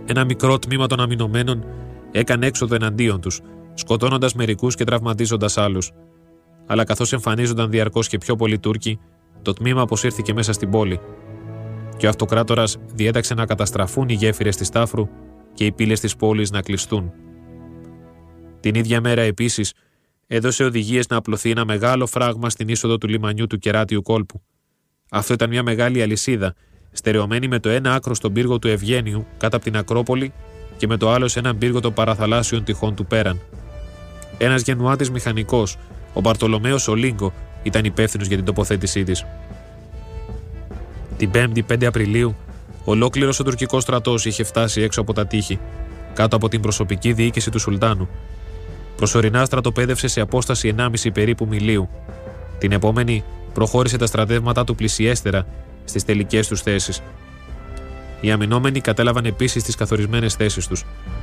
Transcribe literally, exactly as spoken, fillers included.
Ένα μικρό τμήμα των αμυνωμένων έκανε έξοδο εναντίον τους, σκοτώνοντας μερικούς και τραυματίζοντας άλλους. Αλλά καθώς εμφανίζονταν διαρκώς και πιο πολλοί Τούρκοι, το τμήμα αποσύρθηκε μέσα στην πόλη. Και ο αυτοκράτορας διέταξε να καταστραφούν οι γέφυρες της Τάφρου και οι πύλες της πόλης να κλειστούν. Την ίδια μέρα επίσης έδωσε οδηγίες να απλωθεί ένα μεγάλο φράγμα στην είσοδο του λιμανιού του Κεράτιου κόλπου. Αυτό ήταν μια μεγάλη αλυσίδα, στερεωμένη με το ένα άκρο στον πύργο του Ευγένιου κάτω από την Ακρόπολη και με το άλλο σε έναν πύργο των παραθαλάσσιων τυχών του Πέραν. Ένας Γενουάτης μηχανικός, ο Μπαρτολομαίος Ολίγκο, ήταν υπεύθυνος για την τοποθέτησή της. Την Πέμπτη πέντε Απριλίου, ολόκληρος ο τουρκικός στρατός είχε φτάσει έξω από τα τείχη, κάτω από την προσωπική διοίκηση του Σουλτάνου. Προσωρινά στρατοπέδευσε σε απόσταση ενάμιση περίπου μιλίου. Την επόμενη προχώρησε τα στρατεύματά του πλησιέστερα στις τελικές τους θέσεις. Οι αμυνόμενοι κατέλαβαν επίσης τις καθορισμένες θέσεις τους.